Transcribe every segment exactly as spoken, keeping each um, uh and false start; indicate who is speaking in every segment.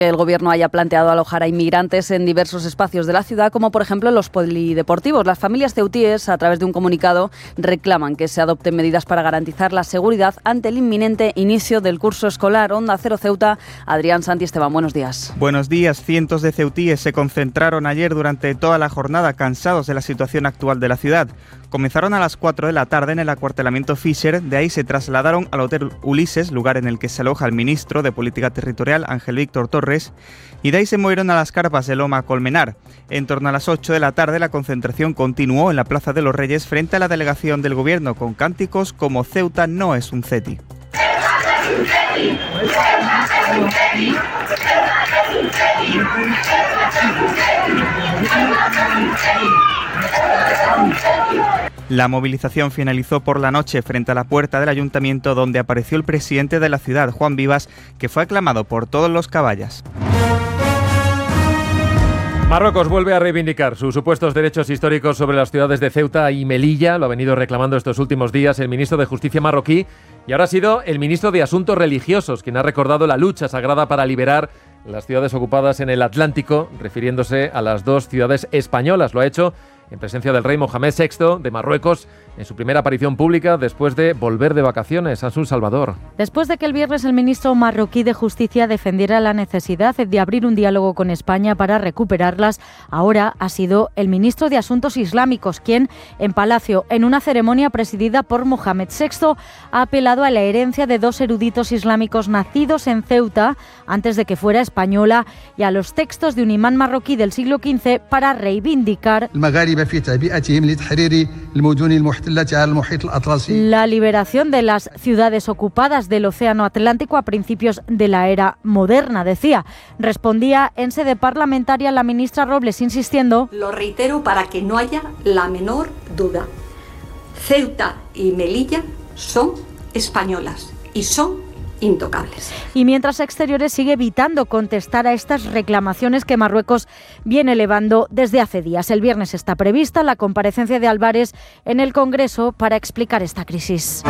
Speaker 1: el Gobierno haya planteado alojar a inmigrantes en diversos espacios de la ciudad, como por ejemplo los polideportivos. Las familias ceutíes, a través de un comunicado, reclaman que se adopten medidas para garantizar la seguridad ante el inminente inicio del curso escolar. Onda Cero Ceuta, Adrián Santiesteban, buenos días.
Speaker 2: Buenos días. Cientos de ceutíes se concentraron ayer durante toda la jornada, cansados de la situación actual de la ciudad. Comenzaron a las cuatro de la tarde en el acuartelamiento Fisher, de ahí se trasladaron al Hotel Ulises, lugar en el que se aloja el ministro de Política Territorial, Ángel Víctor Torres, y de ahí se movieron a las carpas de Loma Colmenar. En torno a las ocho de la tarde la concentración continuó en la Plaza de los Reyes frente a la delegación del Gobierno, con cánticos como Ceuta no es un ceti. La movilización finalizó por la noche frente a la puerta del ayuntamiento, donde apareció el presidente de la ciudad, Juan Vivas, que fue aclamado por todos los caballas.
Speaker 3: Marruecos vuelve a reivindicar sus supuestos derechos históricos sobre las ciudades de Ceuta y Melilla. Lo ha venido reclamando estos últimos días el ministro de Justicia marroquí y ahora ha sido el ministro de Asuntos Religiosos quien ha recordado la lucha sagrada para liberar las ciudades ocupadas en el Atlántico, refiriéndose a las dos ciudades españolas. Lo ha hecho en presencia del rey Mohamed sexto de Marruecos en su primera aparición pública después de volver de vacaciones a San Salvador.
Speaker 4: Después de que el viernes el ministro marroquí de Justicia defendiera la necesidad de abrir un diálogo con España para recuperarlas, ahora ha sido el ministro de Asuntos Islámicos quien, en Palacio, en una ceremonia presidida por Mohamed sexto, ha apelado a la herencia de dos eruditos islámicos nacidos en Ceuta antes de que fuera española y a los textos de un imán marroquí del siglo quince para reivindicar la liberación de las ciudades ocupadas del Océano Atlántico a principios de la era moderna, decía. Respondía en sede parlamentaria la ministra Robles insistiendo:
Speaker 5: lo reitero para que no haya la menor duda. Ceuta y Melilla son españolas y son intocables.
Speaker 4: Y mientras Exteriores sigue evitando contestar a estas reclamaciones que Marruecos viene elevando desde hace días. El viernes está prevista la comparecencia de Álvarez en el Congreso para explicar esta crisis.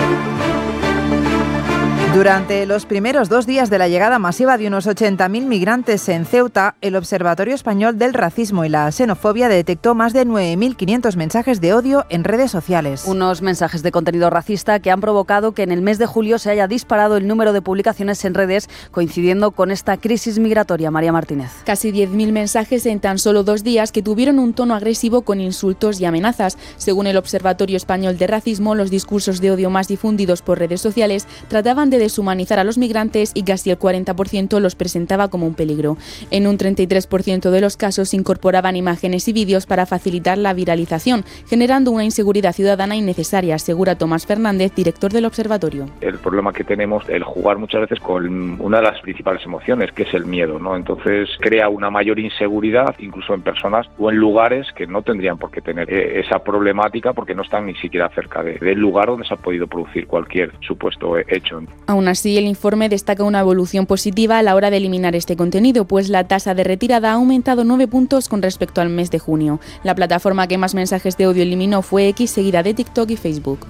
Speaker 6: Durante los primeros dos días de la llegada masiva de unos ochenta mil migrantes en Ceuta, el Observatorio Español del Racismo y la Xenofobia detectó más de nueve mil quinientos mensajes de odio en redes sociales.
Speaker 1: Unos mensajes de contenido racista que han provocado que en el mes de julio se haya disparado el número de publicaciones en redes, coincidiendo con esta crisis migratoria. María Martínez.
Speaker 7: Casi diez mil mensajes en tan solo dos días que tuvieron un tono agresivo con insultos y amenazas. Según el Observatorio Español de Racismo, los discursos de odio más difundidos por redes sociales trataban de deshumanizar a los migrantes y casi el cuarenta por ciento los presentaba como un peligro. En un treinta y tres por ciento de los casos se incorporaban imágenes y vídeos para facilitar la viralización, generando una inseguridad ciudadana innecesaria, asegura Tomás Fernández, director del observatorio.
Speaker 8: El problema que tenemos es el jugar muchas veces con una de las principales emociones, que es el miedo, ¿no? Entonces crea una mayor inseguridad, incluso en personas o en lugares que no tendrían por qué tener esa problemática porque no están ni siquiera cerca de, del lugar donde se ha podido producir cualquier supuesto hecho.
Speaker 7: Aún así, el informe destaca una evolución positiva a la hora de eliminar este contenido, pues la tasa de retirada ha aumentado nueve puntos con respecto al mes de junio. La plataforma que más mensajes de odio eliminó fue X, seguida de TikTok y Facebook.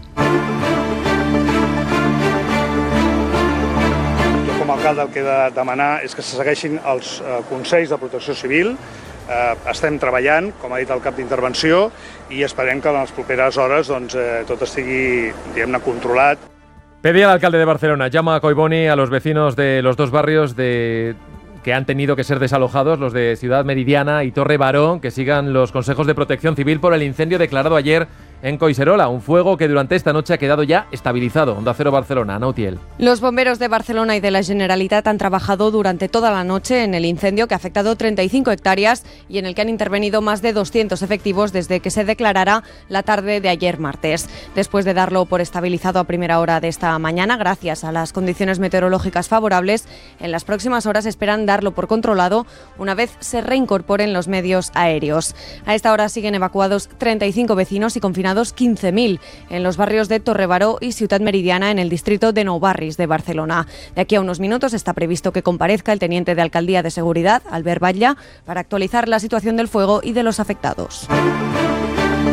Speaker 9: Jo, com a alcalde, el que he de demanar és que se segueixin els eh, consells de protecció civil. Eh, estem treballant, com ha dit el cap d'intervenció, i esperem que en les properes hores doncs, eh, tot estigui, diguem-ne, controlat.
Speaker 3: Pedía al alcalde de Barcelona, llama a Collboni, a los vecinos de los dos barrios de que han tenido que ser desalojados, los de Ciudad Meridiana y Torre Baró, que sigan los consejos de protección civil por el incendio declarado ayer en Collserola, un fuego que durante esta noche ha quedado ya estabilizado. Onda Cero Barcelona, Ana Utiel.
Speaker 10: Los bomberos de Barcelona y de la Generalitat han trabajado durante toda la noche en el incendio que ha afectado treinta y cinco hectáreas y en el que han intervenido más de doscientos efectivos desde que se declarara la tarde de ayer martes. Después de darlo por estabilizado a primera hora de esta mañana, gracias a las condiciones meteorológicas favorables, en las próximas horas esperan darlo por controlado una vez se reincorporen los medios aéreos. A esta hora siguen evacuados treinta y cinco vecinos y confinados quince mil en los barrios de Torre Baró y Ciutat Meridiana en el distrito de Nou Barris de Barcelona. De aquí a unos minutos está previsto que comparezca el teniente de Alcaldía de Seguridad, Albert Batlle, para actualizar la situación del fuego y de los afectados.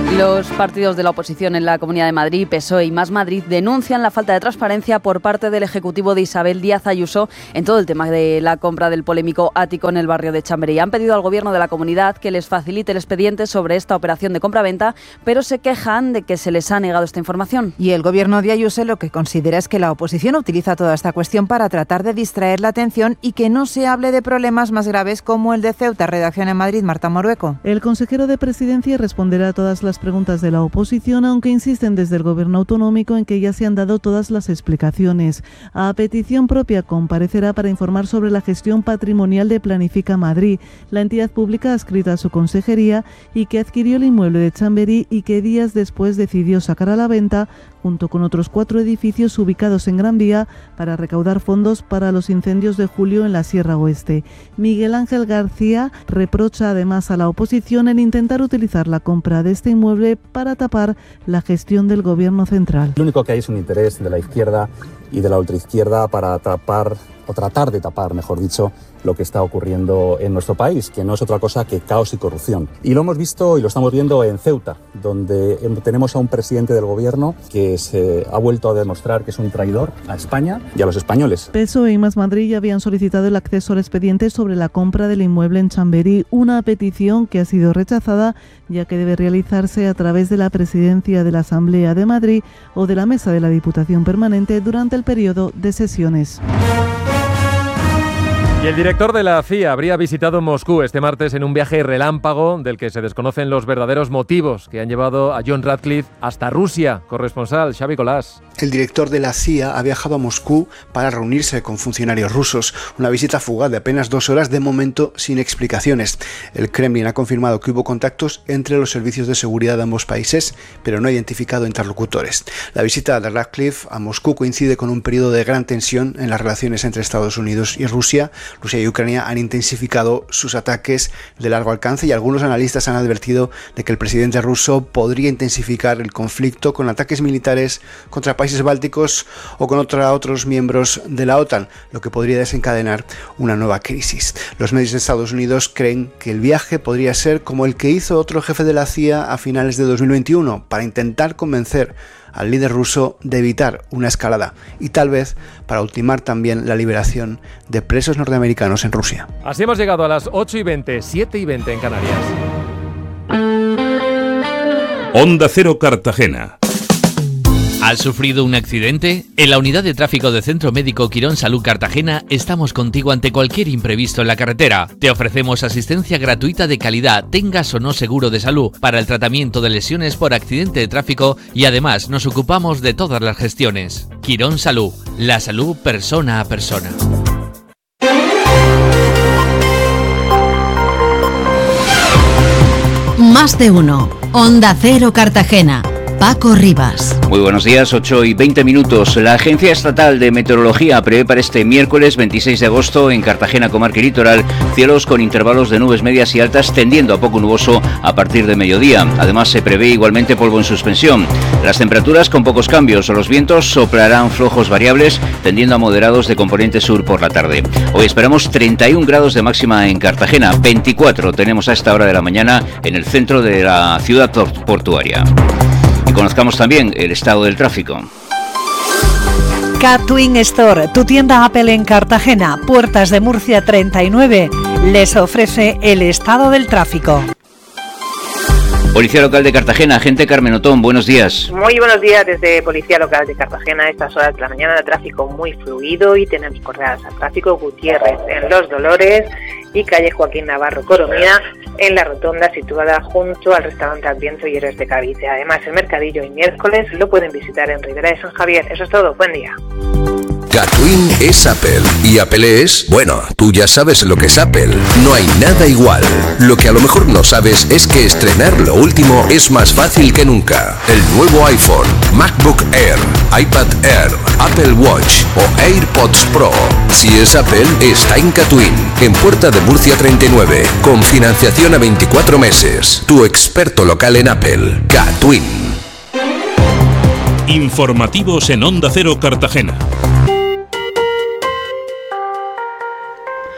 Speaker 1: Los partidos de la oposición en la Comunidad de Madrid, P S O E y Más Madrid, denuncian la falta de transparencia por parte del Ejecutivo de Isabel Díaz Ayuso en todo el tema de la compra del polémico ático en el barrio de Chamberí. Han pedido al Gobierno de la comunidad que les facilite el expediente sobre esta operación de compraventa, pero se quejan de que se les ha negado esta información.
Speaker 6: Y el Gobierno de Ayuso lo que considera es que la oposición utiliza toda esta cuestión para tratar de distraer la atención y que no se hable de problemas más graves como el de Ceuta. Redacción en Madrid, Marta Morueco.
Speaker 11: El consejero de Presidencia responderá a todas las preguntas de la oposición, aunque insisten desde el Gobierno autonómico en que ya se han dado todas las explicaciones. A petición propia comparecerá para informar sobre la gestión patrimonial de Planifica Madrid, la entidad pública adscrita a su consejería y que adquirió el inmueble de Chamberí y que días después decidió sacar a la venta junto con otros cuatro edificios ubicados en Gran Vía para recaudar fondos para los incendios de julio en la Sierra Oeste. Miguel Ángel García reprocha además a la oposición en intentar utilizar la compra de este inmueble para tapar la gestión del Gobierno central.
Speaker 12: Lo único que hay es un interés de la izquierda y de la ultraizquierda para tapar, o tratar de tapar, mejor dicho, lo que está ocurriendo en nuestro país, que no es otra cosa que caos y corrupción. Y lo hemos visto y lo estamos viendo en Ceuta, donde tenemos a un presidente del Gobierno que se ha vuelto a demostrar que es un traidor a España y a los españoles.
Speaker 11: P S O E y Más Madrid ya habían solicitado el acceso al expediente sobre la compra del inmueble en Chamberí, una petición que ha sido rechazada, ya que debe realizarse a través de la Presidencia de la Asamblea de Madrid o de la Mesa de la Diputación Permanente durante el periodo de sesiones.
Speaker 3: Y el director de la C I A habría visitado Moscú este martes en un viaje relámpago del que se desconocen los verdaderos motivos que han llevado a John Ratcliffe hasta Rusia. Corresponsal Xavi Colás.
Speaker 13: El director de la C I A ha viajado a Moscú para reunirse con funcionarios rusos. Una visita fugaz de apenas dos horas, de momento sin explicaciones. El Kremlin ha confirmado que hubo contactos entre los servicios de seguridad de ambos países, pero no ha identificado interlocutores. La visita de Ratcliffe a Moscú coincide con un periodo de gran tensión en las relaciones entre Estados Unidos y Rusia. Rusia y Ucrania han intensificado sus ataques de largo alcance y algunos analistas han advertido de que el presidente ruso podría intensificar el conflicto con ataques militares contra países bálticos o con otra, otros miembros de la OTAN, lo que podría desencadenar una nueva crisis. Los medios de Estados Unidos creen que el viaje podría ser como el que hizo otro jefe de la C I A a finales de dos mil veintiuno para intentar convencer al líder ruso de evitar una escalada y tal vez para ultimar también la liberación de presos norteamericanos en Rusia.
Speaker 3: Así hemos llegado a las ocho y veinte, siete y veinte en Canarias.
Speaker 14: Onda Cero Cartagena.
Speaker 15: ¿Has sufrido un accidente? En la unidad de tráfico de Centro Médico Quirón Salud Cartagena estamos contigo ante cualquier imprevisto en la carretera. Te ofrecemos asistencia gratuita de calidad, tengas o no seguro de salud, para el tratamiento de lesiones por accidente de tráfico y además nos ocupamos de todas las gestiones. Quirón Salud, la salud persona a persona.
Speaker 16: Más de uno. Onda Cero Cartagena. Paco Rivas.
Speaker 17: Muy buenos días, ocho y veinte minutos. La Agencia Estatal de Meteorología prevé para este miércoles veintiséis de agosto en Cartagena, comarca y litoral, cielos con intervalos de nubes medias y altas tendiendo a poco nuboso a partir de mediodía. Además se prevé igualmente polvo en suspensión. Las temperaturas con pocos cambios. Los vientos soplarán flojos variables tendiendo a moderados de componente sur por la tarde. Hoy esperamos treinta y un grados de máxima en Cartagena, veinticuatro tenemos a esta hora de la mañana en el centro de la ciudad portuaria. Y conozcamos también el estado del tráfico.
Speaker 18: Catwin Store, tu tienda Apple en Cartagena, Puertas de Murcia treinta y nueve, les ofrece el estado del tráfico.
Speaker 17: Policía Local de Cartagena, agente Carmen Otón, buenos días.
Speaker 19: Muy buenos días desde Policía Local de Cartagena. A estas horas de la mañana el tráfico muy fluido y tenemos correas al tráfico Gutiérrez en Los Dolores y calle Joaquín Navarro Coromía en la rotonda situada junto al restaurante Adviento y Héroes de Cavite. Además el mercadillo y miércoles lo pueden visitar en Ribera de San Javier. Eso es todo, buen día.
Speaker 14: Catwin es Apple y Apple es, bueno, tú ya sabes lo que es Apple. No hay nada igual. Lo que a lo mejor no sabes es que estrenar lo último es más fácil que nunca. El nuevo iPhone, MacBook Air, iPad Air, Apple Watch o AirPods Pro. Si es Apple, está en Catwin, en Puerta de Murcia treinta y nueve, con financiación a veinticuatro meses. Tu experto local en Apple, Catwin.
Speaker 20: Informativos en Onda Cero Cartagena.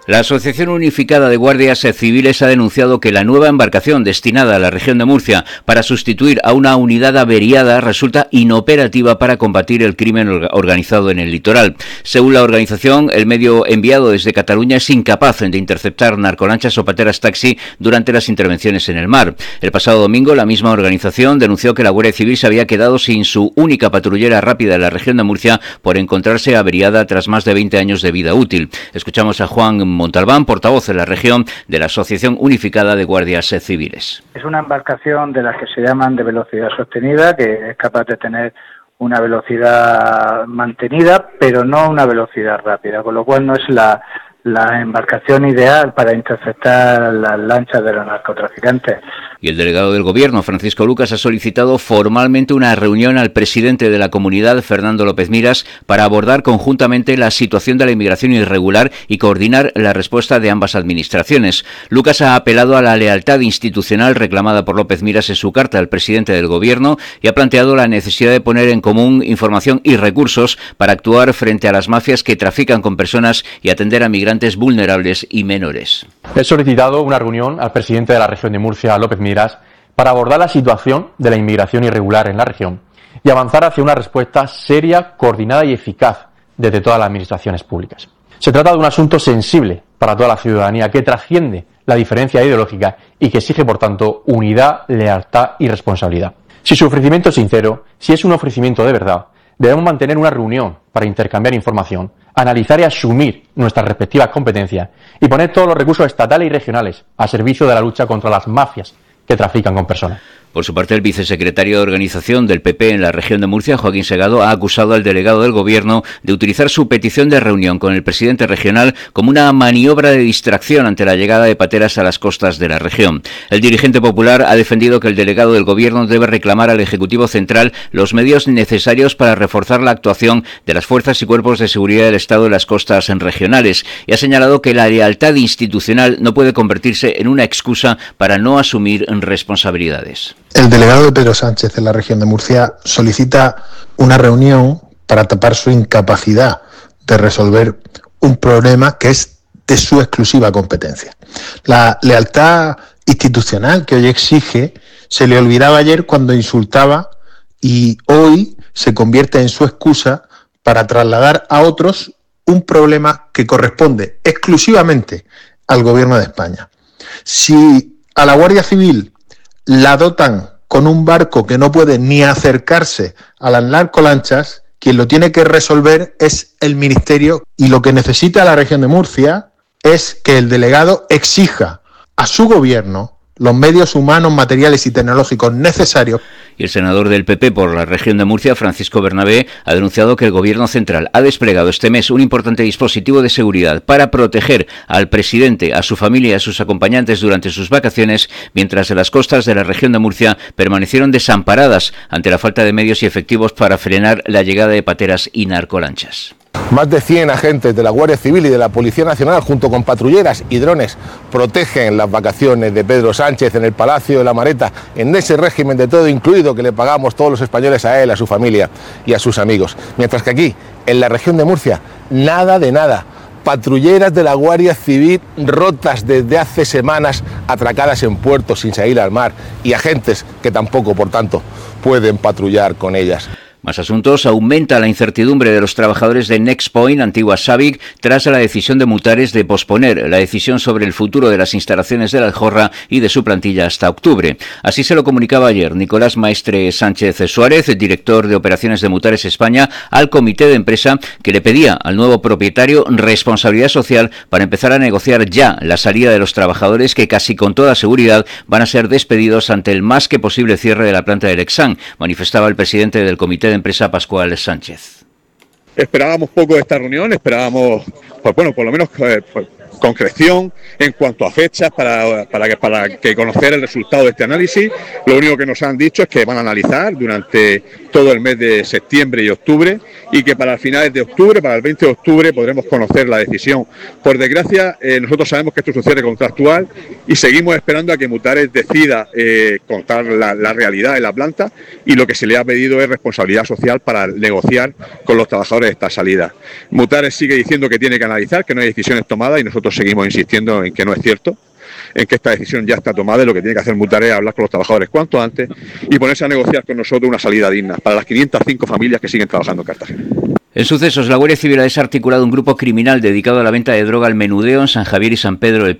Speaker 17: La Asociación Unificada de Guardias Civiles ha denunciado que la nueva embarcación destinada a la región de Murcia para sustituir a una unidad averiada resulta inoperativa para combatir el crimen organizado en el litoral. Según la organización, el medio enviado desde Cataluña es incapaz de interceptar narcolanchas o pateras taxi durante las intervenciones en el mar. El pasado domingo, la misma organización denunció que la Guardia Civil se había quedado sin su única patrullera rápida en la región de Murcia por encontrarse averiada tras más de veinte años de vida útil. Escuchamos a Juan Montalbán, portavoz de la región de la Asociación Unificada de Guardias Civiles.
Speaker 21: Es una embarcación de las que se llaman de velocidad sostenida, que es capaz de tener una velocidad mantenida, pero no una velocidad rápida, con lo cual no es la, la embarcación ideal para interceptar las lanchas de los narcotraficantes.
Speaker 17: Y el delegado del Gobierno, Francisco Lucas, ha solicitado formalmente una reunión al presidente de la comunidad, Fernando López Miras, para abordar conjuntamente la situación de la inmigración irregular y coordinar la respuesta de ambas administraciones. Lucas ha apelado a la lealtad institucional reclamada por López Miras en su carta al presidente del Gobierno y ha planteado la necesidad de poner en común información y recursos para actuar frente a las mafias que trafican con personas y atender a migrantes vulnerables y menores.
Speaker 22: He solicitado una reunión al presidente de la región de Murcia, López Miras, para abordar la situación de la inmigración irregular en la región y avanzar hacia una respuesta seria, coordinada y eficaz desde todas las administraciones públicas. Se trata de un asunto sensible para toda la ciudadanía que trasciende la diferencia ideológica y que exige, por tanto, unidad, lealtad y responsabilidad. Si su ofrecimiento es sincero, si es un ofrecimiento de verdad, debemos mantener una reunión para intercambiar información, analizar y asumir nuestras respectivas competencias y poner todos los recursos estatales y regionales a servicio de la lucha contra las mafias que trafican con personas.
Speaker 17: Por su parte, el vicesecretario de Organización del P P en la región de Murcia, Joaquín Segado, ha acusado al delegado del Gobierno de utilizar su petición de reunión con el presidente regional como una maniobra de distracción ante la llegada de pateras a las costas de la región. El dirigente popular ha defendido que el delegado del Gobierno debe reclamar al Ejecutivo Central los medios necesarios para reforzar la actuación de las fuerzas y cuerpos de seguridad del Estado en las costas regionales y ha señalado que la lealtad institucional no puede convertirse en una excusa para no asumir responsabilidades.
Speaker 23: El delegado de Pedro Sánchez en la región de Murcia solicita una reunión para tapar su incapacidad de resolver un problema que es de su exclusiva competencia. La lealtad institucional que hoy exige se le olvidaba ayer cuando insultaba y hoy se convierte en su excusa para trasladar a otros un problema que corresponde exclusivamente al Gobierno de España. Si a la Guardia Civil la dotan con un barco que no puede ni acercarse a las narcolanchas, quien lo tiene que resolver es el Ministerio, y lo que necesita la región de Murcia es que el delegado exija a su gobierno los medios humanos, materiales y tecnológicos necesarios.
Speaker 17: Y el senador del P P por la región de Murcia, Francisco Bernabé, ha denunciado que el Gobierno central ha desplegado este mes un importante dispositivo de seguridad para proteger al presidente, a su familia y a sus acompañantes durante sus vacaciones, mientras las costas de la región de Murcia permanecieron desamparadas ante la falta de medios y efectivos para frenar la llegada de pateras y narcolanchas.
Speaker 24: Más de cien agentes de la Guardia Civil y de la Policía Nacional, junto con patrulleras y drones, protegen las vacaciones de Pedro Sánchez en el Palacio de la Mareta, en ese régimen de todo incluido que le pagamos todos los españoles a él, a su familia y a sus amigos. Mientras que aquí, en la región de Murcia, nada de nada. Patrulleras de la Guardia Civil rotas desde hace semanas, atracadas en puertos sin salir al mar, y agentes que tampoco, por tanto, pueden patrullar con ellas.
Speaker 17: Más asuntos. Aumenta la incertidumbre de los trabajadores de Nextpoint, antigua Sabic, tras la decisión de Mutares de posponer la decisión sobre el futuro de las instalaciones de la Aljorra y de su plantilla hasta octubre. Así se lo comunicaba ayer Nicolás Maestre Sánchez Suárez, director de operaciones de Mutares España, al comité de empresa, que le pedía al nuevo propietario responsabilidad social para empezar a negociar ya la salida de los trabajadores que casi con toda seguridad van a ser despedidos ante el más que posible cierre de la planta del Exam, manifestaba el presidente del comité de empresa, Pascual Sánchez.
Speaker 25: Esperábamos poco de esta reunión, esperábamos, pues bueno, por lo menos eh, pues, concreción en cuanto a fechas para, para, que, para que conocer el resultado de este análisis. Lo único que nos han dicho es que van a analizar durante todo el mes de septiembre y octubre y que para finales de octubre, para el veinte de octubre, podremos conocer la decisión. Por desgracia, eh, nosotros sabemos que esto es un cierre contractual y seguimos esperando a que Mutares decida eh, contar la, la realidad de la planta, y lo que se le ha pedido es responsabilidad social para negociar con los trabajadores esta salida. Mutares sigue diciendo que tiene que analizar, que no hay decisiones tomadas, y nosotros nosotros seguimos insistiendo en que no es cierto, en que esta decisión ya está tomada y lo que tiene que hacer Mutar es hablar con los trabajadores cuanto antes y ponerse a negociar con nosotros una salida digna para las quinientas cinco familias que siguen trabajando en Cartagena.
Speaker 17: En sucesos, la Guardia Civil ha desarticulado un grupo criminal dedicado a la venta de droga al menudeo en San Javier y San Pedro del